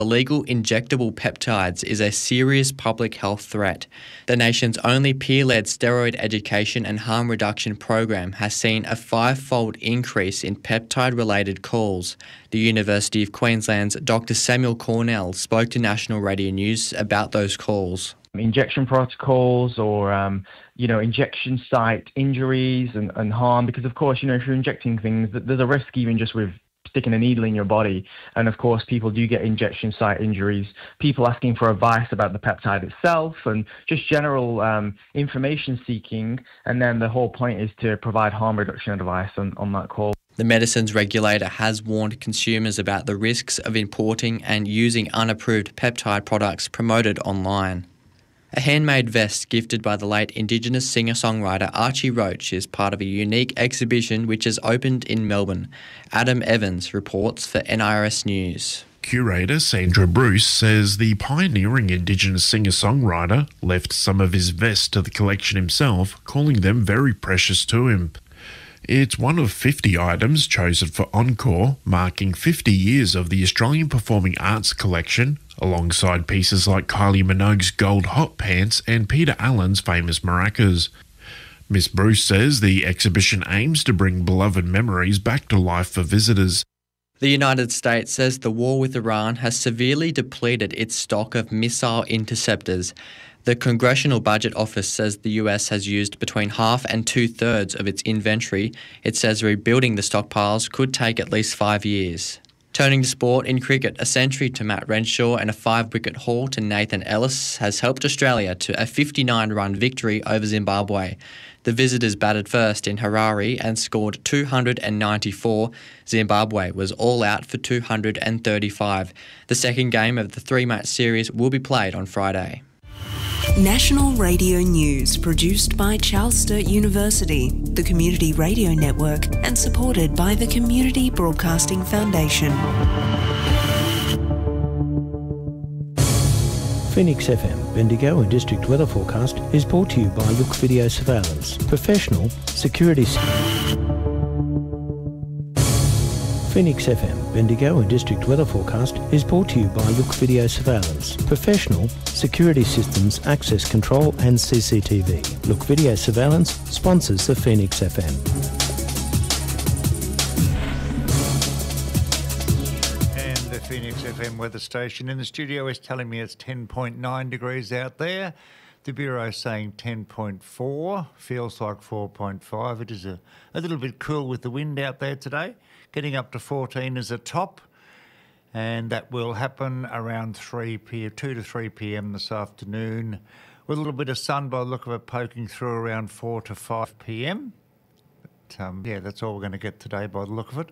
Illegal injectable peptides is a serious public health threat. The nation's only peer-led steroid education and harm reduction program has seen a 5-fold increase in peptide-related calls. The University of Queensland's Dr. Samuel Cornell spoke to National Radio News about those calls. Injection protocols or, injection site injuries and harm, because of course, if you're injecting things, there's a risk even just with sticking a needle in your body. And of course, people do get injection site injuries, people asking for advice about the peptide itself and just general information seeking. And then the whole point is to provide harm reduction advice on that call. The medicines regulator has warned consumers about the risks of importing and using unapproved peptide products promoted online. A handmade vest gifted by the late Indigenous singer-songwriter Archie Roach is part of a unique exhibition which has opened in Melbourne. Adam Evans reports for NIRS News. Curator Sandra Bruce says the pioneering Indigenous singer-songwriter left some of his vests to the collection himself, calling them very precious to him. It's one of 50 items chosen for Encore, marking 50 years of the Australian Performing Arts collection, alongside pieces like Kylie Minogue's gold hot pants and Peter Allen's famous maracas. Miss Bruce says the exhibition aims to bring beloved memories back to life for visitors. The United States says the war with Iran has severely depleted its stock of missile interceptors. The Congressional Budget Office says the US has used between half and 2/3 of its inventory. It says rebuilding the stockpiles could take at least 5 years. Turning to sport, in cricket, a century to Matt Renshaw and a 5-wicket haul to Nathan Ellis has helped Australia to a 59-run victory over Zimbabwe. The visitors batted first in Harare and scored 294. Zimbabwe was all out for 235. The second game of the 3-match series will be played on Friday. National Radio News, produced by Charles Sturt University, the Community Radio Network, and supported by the Community Broadcasting Foundation. Phoenix FM, Bendigo and District Weather Forecast is brought to you by Look Video Surveillance, professional security. Phoenix FM, Bendigo and District Weather Forecast is brought to you by Look Video Surveillance, professional security systems, access control and CCTV. Look Video Surveillance sponsors the Phoenix FM. And the Phoenix FM weather station in the studio is telling me it's 10.9 degrees out there. The Bureau saying 10.4, feels like 4.5. It is a little bit cool with the wind out there today. Getting up to 14 is a top, and that will happen around 2 to 3 p.m. this afternoon, with a little bit of sun by the look of it poking through around 4 to 5 p.m. But, that's all we're going to get today by the look of it.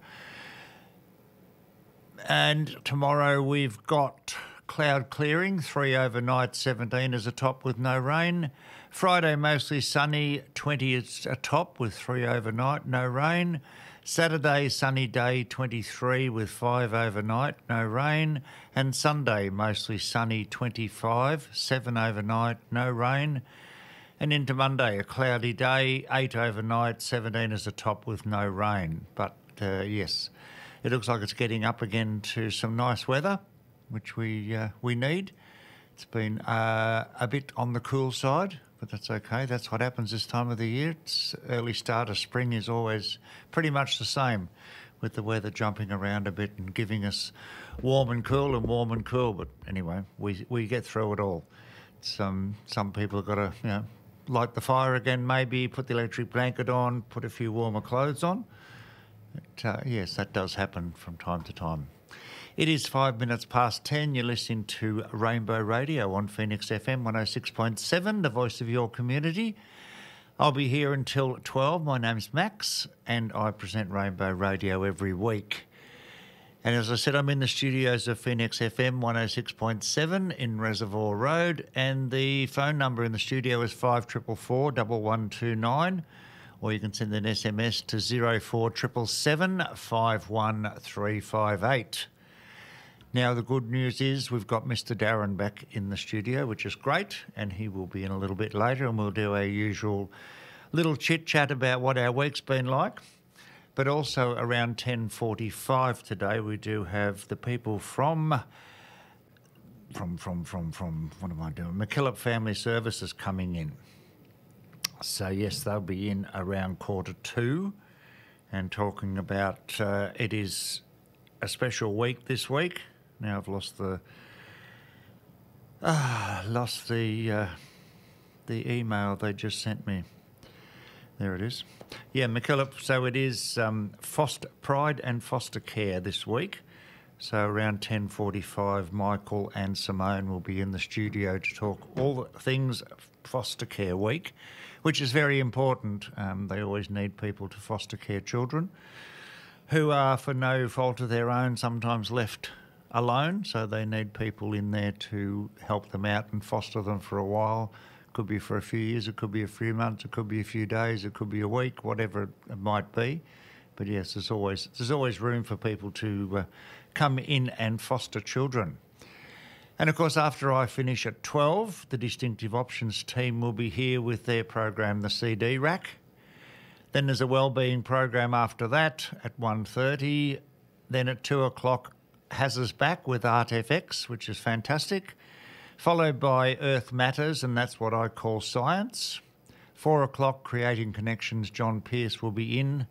And tomorrow we've got cloud clearing, 3 overnight, 17 is a top with no rain. Friday mostly sunny, 20 is a top with 3 overnight, no rain. Saturday, sunny day, 23 with 5 overnight, no rain. And Sunday, mostly sunny, 25, 7 overnight, no rain. And into Monday, a cloudy day, 8 overnight, 17 is a top with no rain. But, yes, it looks like it's getting up again to some nice weather, which we need. It's been a bit on the cool side, but that's okay. That's what happens this time of the year. It's early start of spring is always pretty much the same, with the weather jumping around a bit and giving us warm and cool and warm and cool. But anyway, we get through it all. Some people have got to light the fire again, maybe put the electric blanket on, put a few warmer clothes on. But, yes, that does happen from time to time. It is 5 minutes past 10. You're listening to Rainbow Radio on Phoenix FM 106.7, the voice of your community. I'll be here until 12. My name's Max, and I present Rainbow Radio every week. And as I said, I'm in the studios of Phoenix FM 106.7 in Reservoir Road, and the phone number in the studio is 5444 1129, or you can send an SMS to 04777 51358. Now, the good news is we've got Mr. Darren back in the studio, which is great, and he will be in a little bit later, and we'll do our usual little chit-chat about what our week's been like. But also around 10:45 today, we do have the people from what am I doing? MacKillop Family Services coming in. So yes, they'll be in around 1:45 and talking about it is a special week this week. Now I've lost the email they just sent me. There it is. Yeah, MacKillop. So it is foster pride and foster care this week. So around 10:45, Michael and Simone will be in the studio to talk all things foster care week, which is very important. They always need people to foster care children who are, for no fault of their own, sometimes left alone. So they need people in there to help them out and foster them for a while. Could be for a few years, it could be a few months, it could be a few days, it could be a week, whatever it might be. But yes, there's always room for people to come in and foster children. And of course, after I finish at 12, the Distinctive Options team will be here with their program, the CD Rack. Then there's a wellbeing program after that at 1:30. Then at 2 o'clock, Has Us Back with Art FX, which is fantastic. Followed by Earth Matters, and that's what I call science. 4 o'clock, Creating Connections, John Pearce will be in.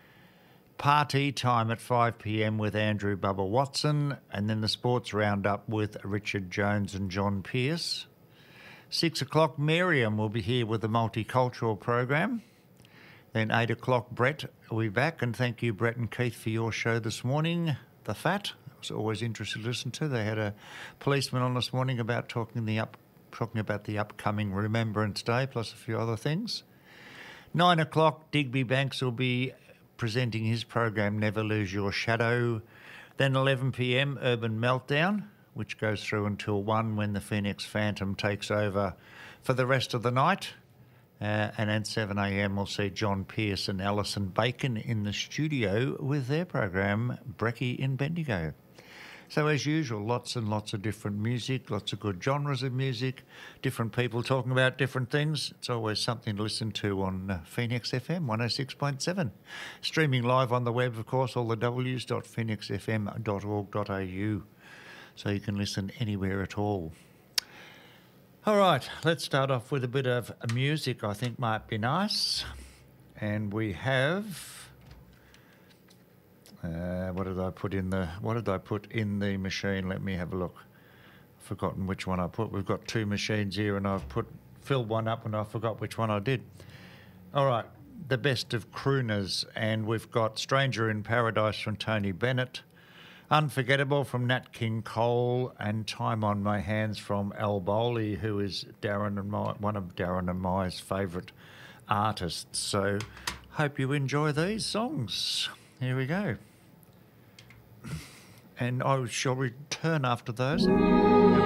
Party time at 5 p.m. with Andrew Bubba Watson, and then the sports roundup with Richard Jones and John Pearce. 6 o'clock, Miriam will be here with the multicultural program. Then 8 o'clock, Brett will be back, and thank you, Brett and Keith, for your show this morning, The Fat. It was always interesting to listen to. They had a policeman on this morning about talking about the upcoming Remembrance Day, plus a few other things. 9 o'clock, Digby Banks will be presenting his program, Never Lose Your Shadow. Then 11 p.m, Urban Meltdown, which goes through until 1 when the Phoenix Phantom takes over for the rest of the night. And at 7 a.m, we'll see John Pearce and Alison Bacon in the studio with their program, Brekkie in Bendigo. So as usual, lots and lots of different music, lots of good genres of music, different people talking about different things. It's always something to listen to on Phoenix FM 106.7. Streaming live on the web, of course, all the w's.phoenixfm.org.au. So you can listen anywhere at all. All right, let's start off with a bit of music I think might be nice. And we have... what did I put in the machine? Let me have a look. I've forgotten which one I put. We've got two machines here, and I've filled one up, and I forgot which one I did. All right, the best of crooners, and we've got "Stranger in Paradise" from Tony Bennett, "Unforgettable" from Nat King Cole, and "Time on My Hands" from Al Bowley, who is one of Darren and my favourite artists. So, hope you enjoy these songs. Here we go. And I shall return after those.